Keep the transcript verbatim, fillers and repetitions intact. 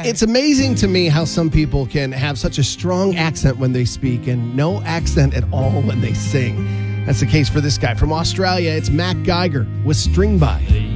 guy. It's amazing to me how some people can have such a strong accent when they speak and no accent at all when they sing. That's the case for this guy. From Australia, it's Matt Geiger with String By.